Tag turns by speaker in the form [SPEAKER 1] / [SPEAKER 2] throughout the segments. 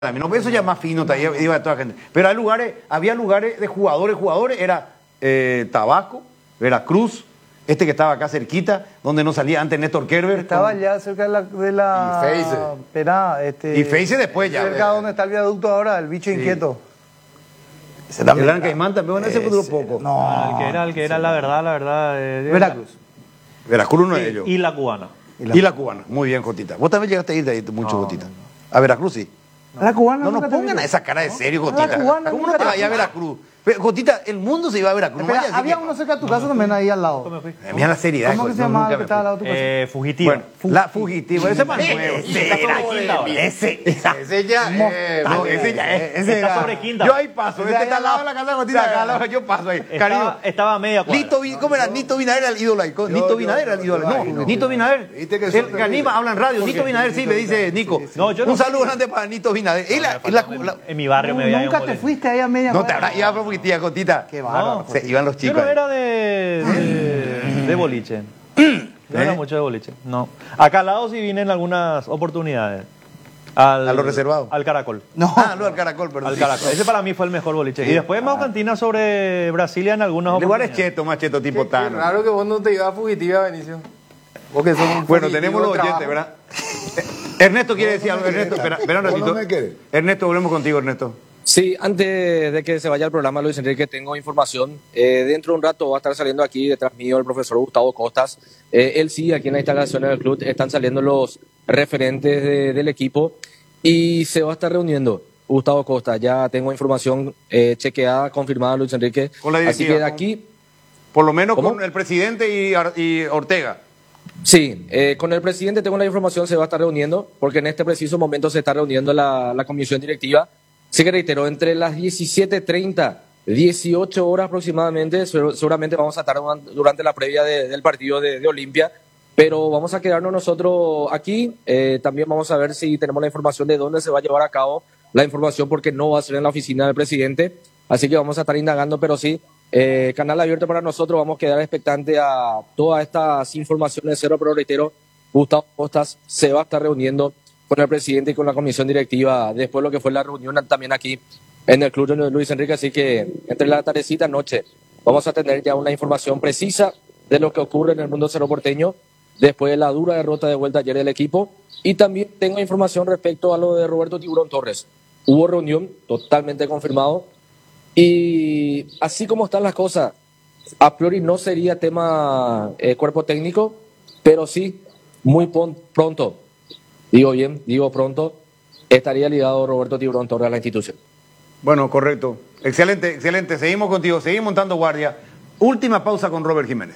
[SPEAKER 1] No, eso ya más fino, iba toda la gente. Pero hay lugares, había lugares de jugadores, era Tabasco, Veracruz, este que estaba acá cerquita, donde no salía antes Néstor Kerber.
[SPEAKER 2] Estaba ya cerca de la
[SPEAKER 3] Y Feize.
[SPEAKER 2] Perá,
[SPEAKER 1] Y Feize después ya.
[SPEAKER 2] cerca donde está el viaducto ahora, el bicho inquieto.
[SPEAKER 1] El Gran Caimán también, bueno, ese duró poco.
[SPEAKER 2] No.
[SPEAKER 4] El que era la verdad.
[SPEAKER 2] Veracruz.
[SPEAKER 1] Veracruz uno de ellos.
[SPEAKER 4] Y la cubana.
[SPEAKER 1] Y la cubana. Muy bien, Jotita. Vos también llegaste a ir de ahí mucho, Jotita. A Veracruz, sí.
[SPEAKER 2] La cubana.
[SPEAKER 1] No nos
[SPEAKER 2] nunca te
[SPEAKER 1] pongan
[SPEAKER 2] vi.
[SPEAKER 1] esa cara de serio,
[SPEAKER 2] La
[SPEAKER 1] Jotita.
[SPEAKER 2] cubana
[SPEAKER 1] ¿Cómo no
[SPEAKER 2] nunca
[SPEAKER 1] te
[SPEAKER 2] te
[SPEAKER 1] vayas a
[SPEAKER 2] vi.
[SPEAKER 1] Veracruz? Pero, Jotita, el mundo se iba a Veracruz.
[SPEAKER 2] Espera,
[SPEAKER 1] no vayas a decir
[SPEAKER 2] había uno cerca de tu casa también ahí al lado.
[SPEAKER 1] Mira la seriedad.
[SPEAKER 2] ¿Cómo que se
[SPEAKER 1] no,
[SPEAKER 2] llamaba
[SPEAKER 1] nunca
[SPEAKER 2] el que
[SPEAKER 1] me
[SPEAKER 2] estaba al
[SPEAKER 1] fui.
[SPEAKER 2] lado de tu casa?
[SPEAKER 4] Fugitiva.
[SPEAKER 1] Bueno, la fugitiva. Ese es más nuevo.
[SPEAKER 3] Ese ya.
[SPEAKER 1] No, ese ya es. Ese
[SPEAKER 4] Está
[SPEAKER 1] era-
[SPEAKER 4] sobre Quinta.
[SPEAKER 1] Yo ahí paso. Este está al lado de la casa de Jotita. Acá al lado, yo paso ahí. Cariño.
[SPEAKER 4] Estaba a media cuadra.
[SPEAKER 1] ¿Cómo era? Nito Binader era el ídolo ahí. Nito Binader era el ídolo. No, Nito Binader.
[SPEAKER 3] Viste que
[SPEAKER 1] El
[SPEAKER 3] son
[SPEAKER 1] que anima, habla en radio. Nito Binader, sí, le dice Nico.
[SPEAKER 4] No, yo no
[SPEAKER 1] Un saludo grande para Nito Binader.
[SPEAKER 4] En mi barrio me había ido
[SPEAKER 2] Nunca te fuiste ahí a media
[SPEAKER 1] No te
[SPEAKER 2] cuadra.
[SPEAKER 1] habrá iba a fugitiva, Jotita.
[SPEAKER 2] Qué bárbaro.
[SPEAKER 1] Se iban los
[SPEAKER 4] Yo
[SPEAKER 1] chicos.
[SPEAKER 4] no
[SPEAKER 1] ahí.
[SPEAKER 4] era de boliche. No era mucho de boliche. No. Acá al lado sí vine en algunas oportunidades.
[SPEAKER 1] A lo reservado.
[SPEAKER 4] Al Caracol.
[SPEAKER 2] No.
[SPEAKER 1] No, al Caracol, perdón.
[SPEAKER 4] Al Caracol. Ese para mí fue el mejor boliche. Y después más cantina sobre Brasilia en algunas
[SPEAKER 1] El lugar es
[SPEAKER 4] oportunidades.
[SPEAKER 1] cheto, más cheto, tipo
[SPEAKER 3] Qué
[SPEAKER 1] Tano.
[SPEAKER 3] raro que vos no te ibas a fugitiva, Benicio. Vos que sos un
[SPEAKER 1] Bueno,
[SPEAKER 3] fugitivo
[SPEAKER 1] tenemos los
[SPEAKER 3] de trabajo.
[SPEAKER 1] oyentes, ¿verdad? Ernesto quiere decir algo. Ernesto, espera un
[SPEAKER 5] Vos
[SPEAKER 1] ratito.
[SPEAKER 5] no me querés.
[SPEAKER 1] Ernesto, volvemos contigo, Ernesto.
[SPEAKER 6] Sí, antes de que se vaya el programa, Luis Enrique, tengo información. Dentro de un rato va a estar saliendo aquí detrás mío el profesor Gustavo Costas. Él sí, aquí en la instalación del club están saliendo los referentes del equipo y se va a estar reuniendo Gustavo Costas. Ya tengo información chequeada, confirmada, Luis Enrique.
[SPEAKER 1] Con la
[SPEAKER 6] Así
[SPEAKER 1] directiva,
[SPEAKER 6] que de
[SPEAKER 1] con-
[SPEAKER 6] aquí,
[SPEAKER 1] Por lo menos
[SPEAKER 6] ¿Cómo?
[SPEAKER 1] con el presidente y Ortega.
[SPEAKER 6] sí, con el presidente tengo la información, se va a estar reuniendo, porque en este preciso momento se está reuniendo la comisión directiva. Sí que reitero, entre las 17:30, 18 horas aproximadamente, seguramente vamos a estar durante la previa del partido de Olimpia, pero vamos a quedarnos nosotros aquí. También vamos a ver si tenemos la información de dónde se va a llevar a cabo la información, porque no va a ser en la oficina del presidente, así que vamos a estar indagando, pero sí, canal abierto para nosotros, vamos a quedar expectante a todas estas informaciones. Cero, pero reitero, Gustavo Costas se va a estar reuniendo con el presidente y con la comisión directiva después de lo que fue la reunión también aquí en el club de Luis Enrique, así que entre la tardecita noche vamos a tener ya una información precisa de lo que ocurre en el mundo cero porteño después de la dura derrota de vuelta ayer del equipo, y también tengo información respecto a lo de Roberto Tiburón Torres. Hubo reunión, totalmente confirmado, y así como están las cosas, a priori no sería tema cuerpo técnico, pero sí, muy pronto, digo pronto, estaría ligado Roberto Tiburón Torres a la institución.
[SPEAKER 1] Bueno, correcto. Excelente, excelente. Seguimos contigo, seguimos montando guardia. Última pausa con Robert Jiménez.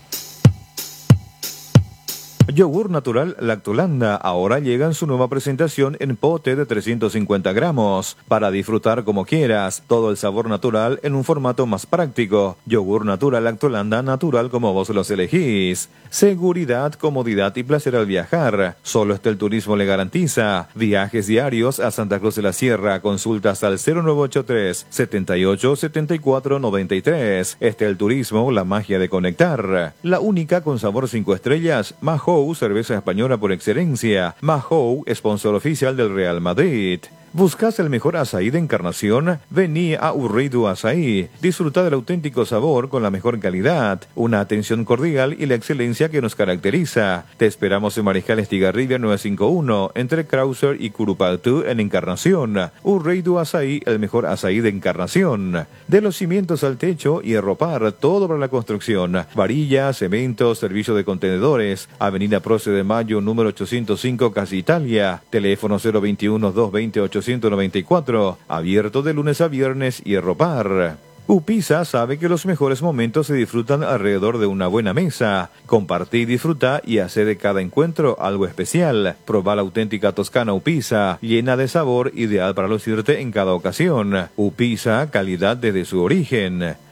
[SPEAKER 7] Yogur natural Lactolanda ahora llega en su nueva presentación en pote de 350 gramos. Para disfrutar como quieras, todo el sabor natural en un formato más práctico. Yogur natural Lactolanda, natural como vos los elegís. Seguridad, comodidad y placer al viajar. Solo el turismo le garantiza. Viajes diarios a Santa Cruz de la Sierra. Consultas al 0983 78 74 93. El turismo, la magia de conectar. La única con sabor 5 estrellas, Mahou, cerveza española por excelencia. Mahou, sponsor oficial del Real Madrid. ¿Buscas el mejor azaí de Encarnación? Vení a Urridu Azaí. Disfruta del auténtico sabor con la mejor calidad, una atención cordial y la excelencia que nos caracteriza. Te esperamos en Mariscal Estigarribia 951, entre Krauser y Curupaytú en Encarnación. Urridu Azaí, el mejor azaí de Encarnación. De los cimientos al techo y arropar, todo para la construcción. Varillas, cemento, servicio de contenedores. Avenida Proce de Mayo, número 805, Casa Italia. Teléfono 021-220-894, abierto de lunes a viernes y arropar. Upisa sabe que los mejores momentos se disfrutan alrededor de una buena mesa. Compartí, disfruta y hace de cada encuentro algo especial. Proba la auténtica toscana Upisa, llena de sabor, ideal para lucirte en cada ocasión. Upisa, calidad desde su origen.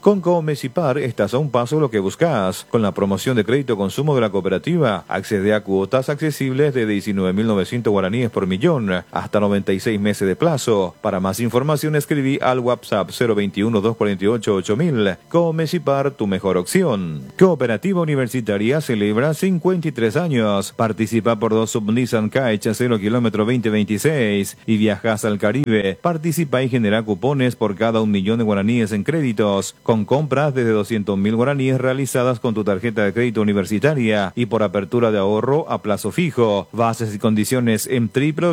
[SPEAKER 7] Con Comecipar estás a un paso de lo que buscas. Con la promoción de crédito consumo de la cooperativa, accede a cuotas accesibles de 19.900 guaraníes por millón, hasta 96 meses de plazo. Para más información escribí al WhatsApp 021-248-8000. Comecipar, tu mejor opción. Cooperativa Universitaria celebra 53 años. Participa por 2 Sub-Nissan Kite 0 kilómetro 2026 y viajas al Caribe. Participa y genera cupones por cada 1 millón de guaraníes en créditos, con compras desde 200.000 guaraníes realizadas con tu tarjeta de crédito universitaria y por apertura de ahorro a plazo fijo. Bases y condiciones en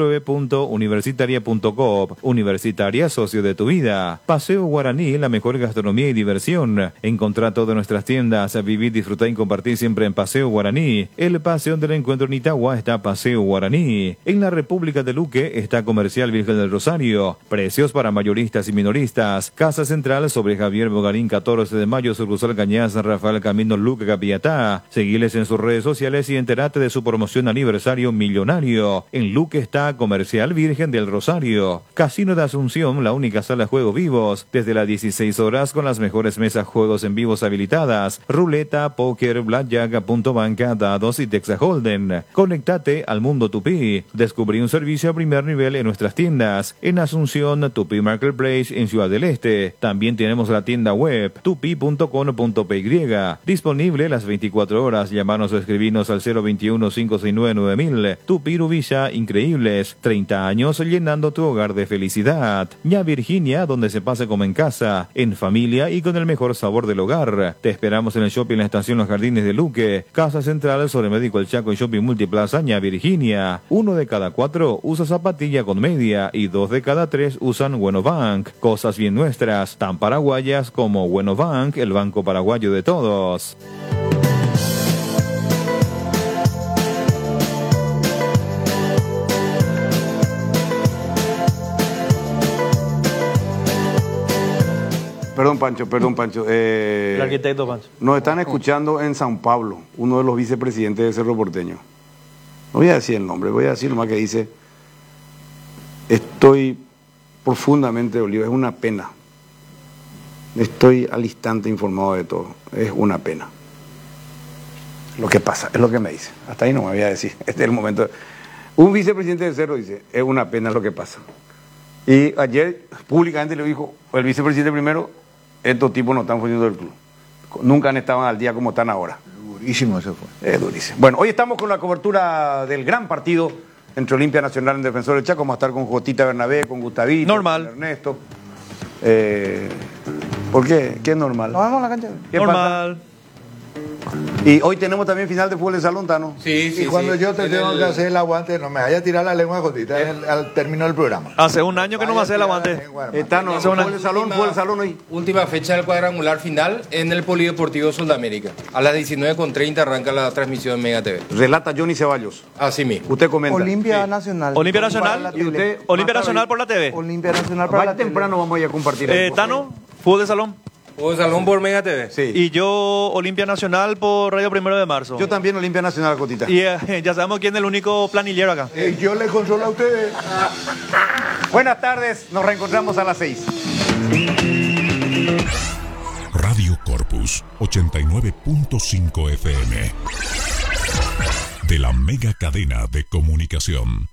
[SPEAKER 7] www.universitaria.coop. Universitaria, socio de tu vida. Paseo Guaraní, la mejor gastronomía y diversión. Encontrá todas nuestras tiendas. Vivir, disfrutar y compartir siempre en Paseo Guaraní. El Paseo del Encuentro en Itagua está Paseo Guaraní. En la República de Luque está Comercial Virgen del Rosario. Precios para mayoristas y minoristas. Casa Central sobre Javier Bogarín 14 de mayo, sucursal Cañas, Rafael Camino, Luque, Capiatá. Seguiles en sus redes sociales y entérate de su promoción aniversario millonario. En Luque está Comercial Virgen del Rosario. Casino de Asunción, la única sala de juegos vivos, desde las 16 horas con las mejores mesas juegos en vivos habilitadas. Ruleta, póker, blackjack, punto banca, dados y Texas Holden. Conectate al mundo Tupí. Descubrí un servicio a primer nivel en nuestras tiendas. En Asunción, Tupí Marketplace en Ciudad del Este. También tenemos la tienda web tupi.com.py. Disponible las 24 horas. Llamanos o escribinos al 021-569-9000. Tupí Rubilla, increíbles. 30 años llenando tu hogar de felicidad. Ña Virginia, donde se pase como en casa, en familia y con el mejor sabor del hogar. Te esperamos en el shopping La Estación Los Jardines de Luque. Casa Central sobre Médico El Chaco y Shopping Multiplaza Ña Virginia. 1 de cada 4 usa zapatilla con media y 2 de cada 3 usan Buenobank. Cosas bien nuestras, tan paraguayas como Buenobank, el banco paraguayo de todos.
[SPEAKER 1] Perdón, Pancho.
[SPEAKER 4] El arquitecto Pancho.
[SPEAKER 1] Nos están escuchando en San Pablo, uno de los vicepresidentes de Cerro Porteño. No voy a decir el nombre, voy a decir nomás que dice: estoy profundamente dolido, es una pena. Estoy al instante informado de todo, es una pena. Lo que pasa, es lo que me dice. Hasta ahí no me voy a decir, este es el momento. Un vicepresidente de Cerro dice: es una pena lo que pasa. Y ayer públicamente le dijo el vicepresidente primero: estos tipos no están funcionando del club. Nunca han estado al día como están ahora.
[SPEAKER 2] Durísimo eso fue.
[SPEAKER 1] Es durísimo. Bueno, hoy estamos con la cobertura del gran partido entre Olimpia Nacional y Defensor del Chaco. Vamos a estar con Jotita Bernabé, con Gustavito,
[SPEAKER 4] Normal.
[SPEAKER 1] con Ernesto. ¿Por qué? ¿Qué es normal?
[SPEAKER 2] Nos vemos en la cancha.
[SPEAKER 1] ¿Qué
[SPEAKER 4] Normal.
[SPEAKER 1] pasa? Y hoy tenemos también final de fútbol de salón, Tano.
[SPEAKER 3] Sí,
[SPEAKER 5] Y cuando yo te tengo que hacer el aguante, no me vaya a tirar la lengua Jotita al término del programa.
[SPEAKER 4] Hace un año que no me hace el aguante.
[SPEAKER 1] Tano,
[SPEAKER 4] Eso
[SPEAKER 1] fútbol de salón hoy.
[SPEAKER 3] Última fecha del cuadrangular final en el Polideportivo Sudamérica. A las 19:30 arranca la transmisión en Mega TV.
[SPEAKER 1] Relata Johnny Ceballos.
[SPEAKER 3] Así mismo.
[SPEAKER 1] Usted comenta.
[SPEAKER 2] Olimpia Nacional.
[SPEAKER 4] Olimpia Nacional.
[SPEAKER 1] ¿Y usted?
[SPEAKER 4] Olimpia Nacional por la TV.
[SPEAKER 2] Olimpia Nacional para la
[SPEAKER 1] Vaya temprano vamos a ir a compartir.
[SPEAKER 4] Tano, fútbol de salón.
[SPEAKER 3] Juego de salón por Mega TV.
[SPEAKER 1] Sí.
[SPEAKER 4] Y yo, Olimpia Nacional por Radio 1 de Marzo.
[SPEAKER 1] Yo también Olimpia Nacional, Jotita.
[SPEAKER 4] Y ya sabemos quién es el único planillero acá.
[SPEAKER 5] Yo le consuelo a ustedes.
[SPEAKER 1] Buenas tardes, nos reencontramos a las 6.
[SPEAKER 8] Radio Corpus 89.5 FM de la mega cadena de comunicación.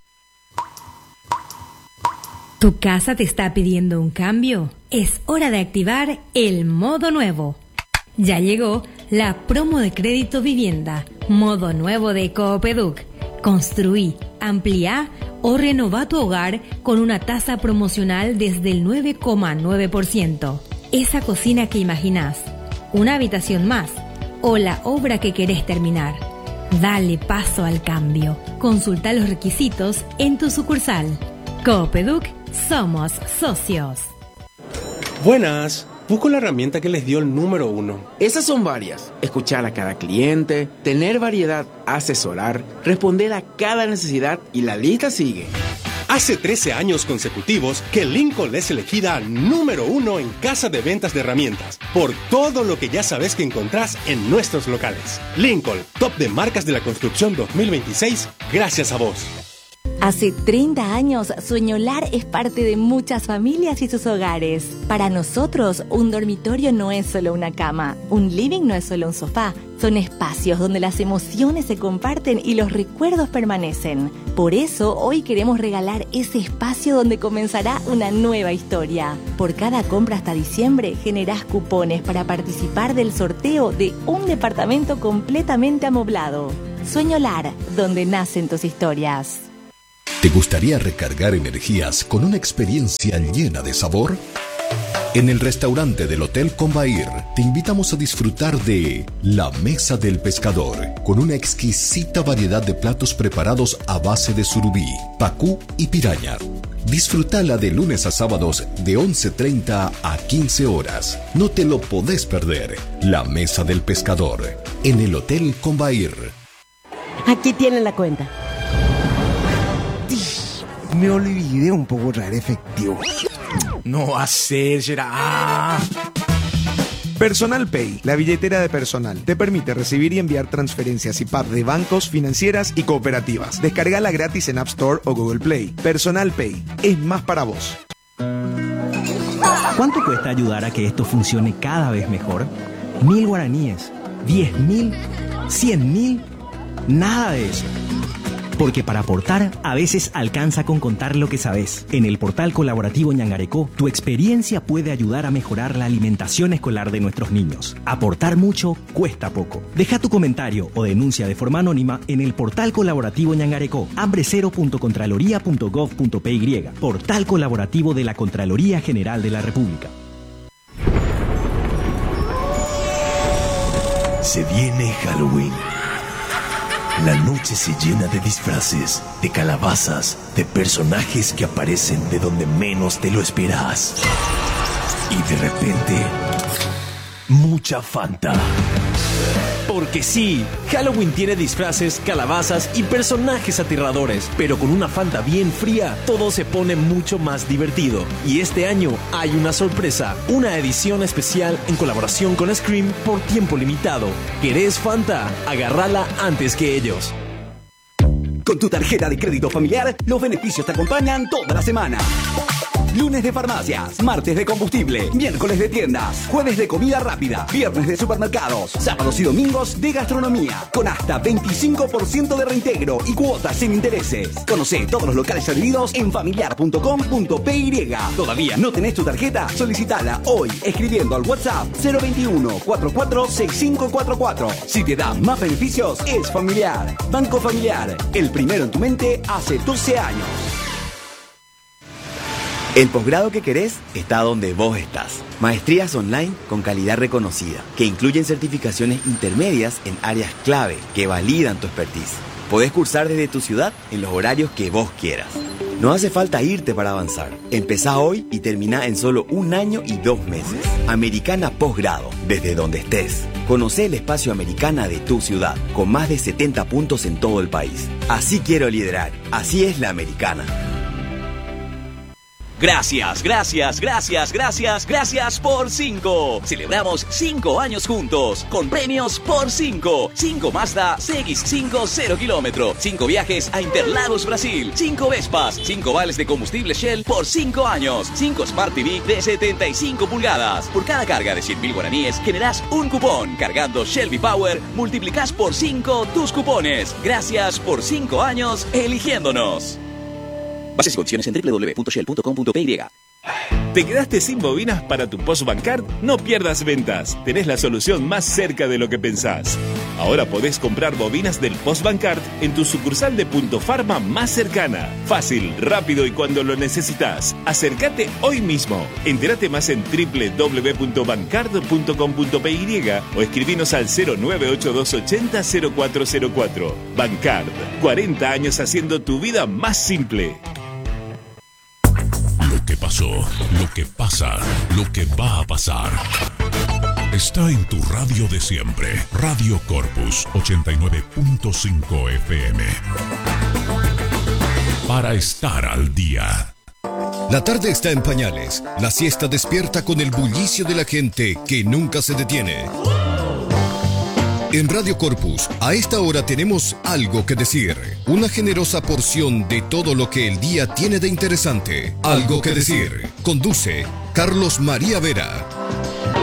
[SPEAKER 9] ¿Tu casa te está pidiendo un cambio? Es hora de activar el modo nuevo. Ya llegó la promo de crédito vivienda, modo nuevo de Coopeduc. Construí, ampliá o renová tu hogar con una tasa promocional desde el 9,9%. Esa cocina que imaginás, una habitación más o la obra que querés terminar. Dale paso al cambio. Consulta los requisitos en tu sucursal. Coopeduc, somos socios.
[SPEAKER 10] Buenas. Busco la herramienta que les dio el número 1.
[SPEAKER 11] Esas son varias. Escuchar a cada cliente, tener variedad, asesorar, responder a cada necesidad y la lista sigue.
[SPEAKER 10] Hace 13 años consecutivos que Lincoln es elegida número 1 en casa de ventas de herramientas por todo lo que ya sabes que encontrás en nuestros locales. Lincoln, top de marcas de la construcción 2026, gracias a vos.
[SPEAKER 12] Hace 30 años, Sueñolar es parte de muchas familias y sus hogares. Para nosotros, un dormitorio no es solo una cama, un living no es solo un sofá. Son espacios donde las emociones se comparten y los recuerdos permanecen. Por eso, hoy queremos regalar ese espacio donde comenzará una nueva historia. Por cada compra hasta diciembre, generás cupones para participar del sorteo de un departamento completamente amoblado. Sueñolar, donde nacen tus historias.
[SPEAKER 13] ¿Te gustaría recargar energías con una experiencia llena de sabor? En el restaurante del Hotel Combair te invitamos a disfrutar de La Mesa del Pescador, con una exquisita variedad de platos preparados a base de surubí, pacú y piraña. Disfrútala de lunes a sábados de 11:30 a 15 horas. No te lo podés perder. La Mesa del Pescador, en el Hotel Combair.
[SPEAKER 14] Aquí tienen la cuenta.
[SPEAKER 15] Me olvidé un poco traer efectivo.
[SPEAKER 16] No hacer, será.
[SPEAKER 17] Personal Pay, la billetera de personal, te permite recibir y enviar transferencias y PAP de bancos, financieras y cooperativas. Descargala gratis en App Store o Google Play. Personal Pay, es más para vos.
[SPEAKER 18] ¿Cuánto cuesta ayudar a que esto funcione cada vez mejor? 1.000 guaraníes, 10.000, 100.000, nada de eso. Porque para aportar, a veces alcanza con contar lo que sabes. En el portal colaborativo Ñangarecó, tu experiencia puede ayudar a mejorar la alimentación escolar de nuestros niños. Aportar mucho cuesta poco. Deja tu comentario o denuncia de forma anónima en el portal colaborativo Ñangarecó, hambrecero.contraloría.gov.py, portal colaborativo de la Contraloría General de la República.
[SPEAKER 19] Se viene Halloween. La noche se llena de disfraces, de calabazas, de personajes que aparecen de donde menos te lo esperas. Y de repente, mucha Fanta.
[SPEAKER 20] Porque sí, Halloween tiene disfraces, calabazas y personajes aterradores, pero con una Fanta bien fría, todo se pone mucho más divertido. Y este año hay una sorpresa, una edición especial en colaboración con Scream por tiempo limitado. ¿Querés Fanta? Agárrala antes que ellos.
[SPEAKER 21] Con tu tarjeta de crédito familiar, los beneficios te acompañan toda la semana. Lunes de farmacias, martes de combustible, miércoles de tiendas, jueves de comida rápida, viernes de supermercados, sábados y domingos de gastronomía, con hasta 25% de reintegro y cuotas sin intereses. Conocé todos los locales servidos en familiar.com.py. ¿Todavía no tenés tu tarjeta? Solicitala hoy escribiendo al WhatsApp 021 44 6544. Si te da más beneficios, es Familiar. Banco Familiar, el primero en tu mente hace 12 años.
[SPEAKER 22] El posgrado que querés está donde vos estás. Maestrías online con calidad reconocida, que incluyen certificaciones intermedias en áreas clave que validan tu expertise. Podés cursar desde tu ciudad en los horarios que vos quieras. No hace falta irte para avanzar. Empezá hoy y termina en solo 1 año y 2 meses. Americana Posgrado, desde donde estés. Conocé el espacio Americana de tu ciudad, con más de 70 puntos en todo el país. Así quiero liderar. Así es la Americana.
[SPEAKER 23] Gracias por 5. Celebramos 5 años juntos, con premios por 5. 5 Mazda CX5 0 kilómetro, 5 viajes a Interlagos, Brasil, 5 Vespas, 5 vales de combustible Shell por 5 años, 5 Smart TV de 75 pulgadas. Por cada carga de 100.000 guaraníes, generás un cupón. Cargando Shell V-Power, multiplicás por 5 tus cupones. Gracias por 5 años eligiéndonos. Bases y condiciones en www.shell.com.py.
[SPEAKER 24] ¿Te quedaste sin bobinas para tu Postbancard? No pierdas ventas. Tenés la solución más cerca de lo que pensás. Ahora podés comprar bobinas del Postbancard en tu sucursal de Punto Farma más cercana. Fácil, rápido y cuando lo necesitas. Acércate hoy mismo. Entérate más en www.bancard.com.py o escribinos al 098280404. Bancard, 40 años haciendo tu vida más simple.
[SPEAKER 8] Lo que pasó, lo que pasa, lo que va a pasar. Está en tu radio de siempre. Radio Corpus 89.5 FM. Para estar al día.
[SPEAKER 13] La tarde está en pañales. La siesta despierta con el bullicio de la gente que nunca se detiene. En Radio Corpus, a esta hora tenemos algo que decir. Una generosa porción de todo lo que el día tiene de interesante. Algo que decir. Conduce Carlos María Vera.